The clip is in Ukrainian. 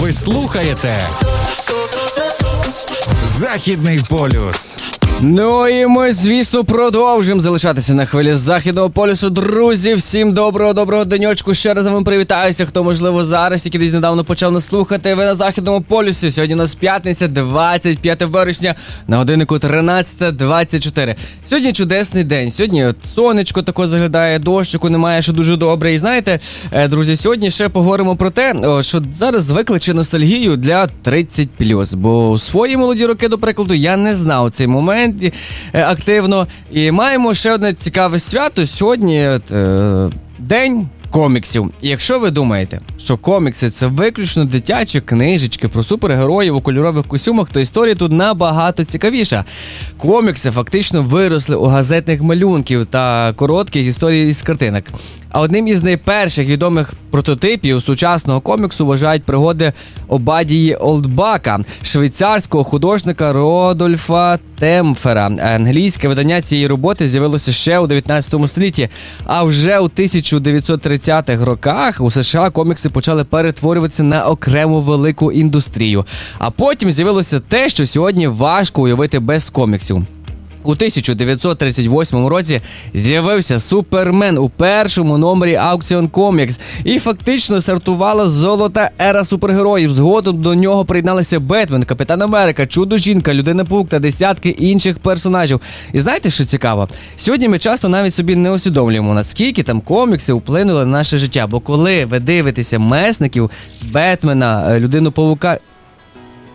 Ви слухаєте Західний полюс. Ну і ми, звісно, продовжуємо залишатися на хвилі Західного полюсу. Друзі, всім доброго денечку. Ще раз вам привітаюся, хто, можливо, зараз, який десь недавно почав нас слухати. Ви на Західному полюсі. Сьогодні у нас п'ятниця, 25 вересня, на годиннику 13:24. Сьогодні чудесний день. Сьогодні от сонечко тако заглядає, дощику немає, що дуже добре. І знаєте, друзі, сьогодні ще поговоримо про те, що зараз звикли чи ностальгію для 30+. Бо у свої молоді роки, до прикладу, я не знав цей момент активно. І маємо ще одне цікаве свято. Сьогодні день коміксів. І якщо ви думаєте, що комікси – це виключно дитячі книжечки про супергероїв у кольорових костюмах, то історія тут набагато цікавіша. Комікси фактично виросли у газетних малюнків та коротких історій із картинок. А одним із найперших відомих прототипів сучасного коміксу вважають пригоди Обадії Олдбака, швейцарського художника Родольфа Темфера. Англійське видання цієї роботи з'явилося ще у 19 столітті, а вже у 1930-х роках у США комікси почали перетворюватися на окрему велику індустрію. А потім з'явилося те, що сьогодні важко уявити без коміксів. У 1938 році з'явився Супермен у першому номері Action Comics. І фактично стартувала золота ера супергероїв. Згодом до нього приєдналися Бетмен, Капітан Америка, Чудо-жінка, Людина-паук та десятки інших персонажів. І знаєте, що цікаво? Сьогодні ми часто навіть собі не усвідомлюємо, наскільки там комікси вплинули на наше життя. Бо коли ви дивитеся Месників, Бетмена, Людину-паука,